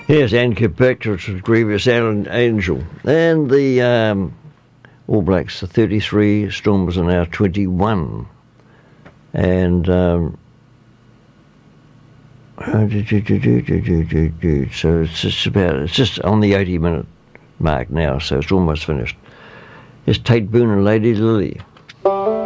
Yes, Anne Kirkpatrick was Grievous Angel. And the All Blacks are 33, Stormers are now 21. And so it's just on the 80-minute mark now, so it's almost finished. It's Tate Boone and Lady Lily.